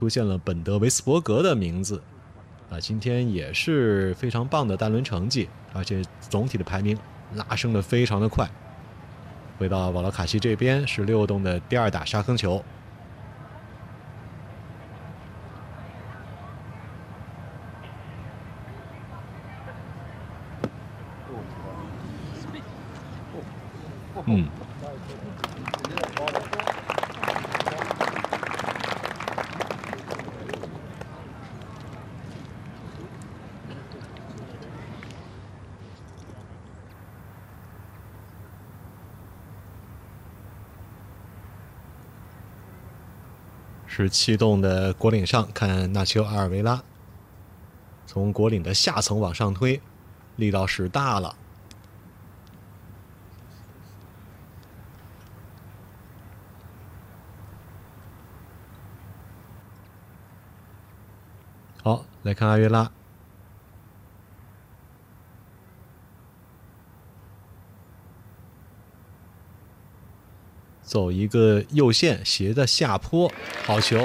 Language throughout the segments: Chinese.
出现了本德维斯伯格的名字啊，今天也是非常棒的单轮成绩，而且总体的排名拉升的非常的快。回到瓦罗卡西这边是6洞的第2打沙坑球。17洞的果岭上看纳丘阿尔维拉，从果岭的下层往上推，力道使大了。好，来看阿约拉，走一个右线斜的下坡，好球！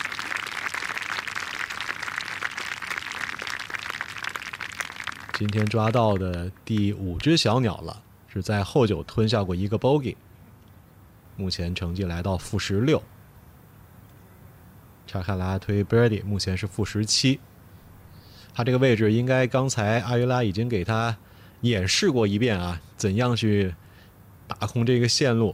今天抓到的第5只小鸟了，是在后9吞下过一个 bogey， 目前成绩来到-16。查卡拉推 birdie， 目前是-17。他这个位置应该刚才阿约拉已经给他演示过一遍啊，怎样去把控这个线路。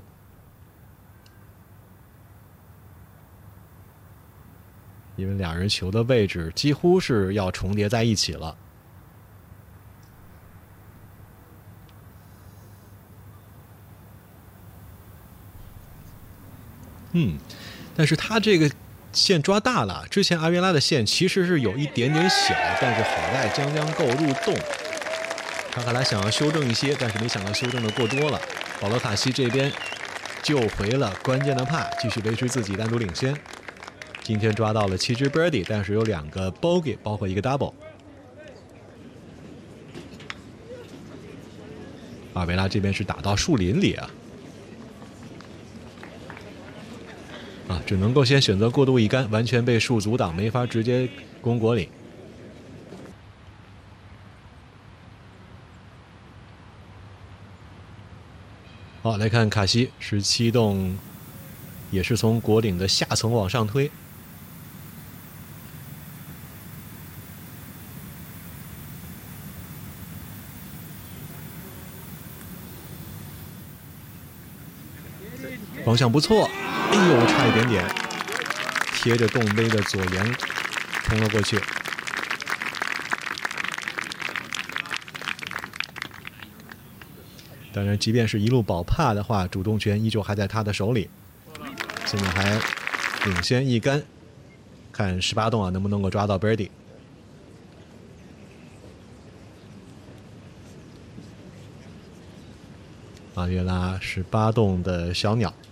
因为两人球的位置几乎是要重叠在一起了。但是他这个线抓大了，之前阿约拉的线其实是有一点点小，但是好在将够入洞。查卡拉想要修正一些，但是没想到修正的过多了。保罗卡西这边救回了关键的帕，继续维持自己单独领先。今天抓到了7只 birdie， 但是有2个 bogey， 包括一个 double。阿维拉这边是打到树林里啊，只能够先选择过渡一杆，完全被树阻挡，没法直接攻果岭。好，来看卡西17洞，也是从果岭的下层往上推。方向不错，哎呦，差一点点，贴着洞杯的左沿冲了过去。当然，即便是一路保帕的话，主动权依旧还在他的手里。现在还领先一杆，看18洞能不能够抓到 birdie。阿约拉18洞的小鸟。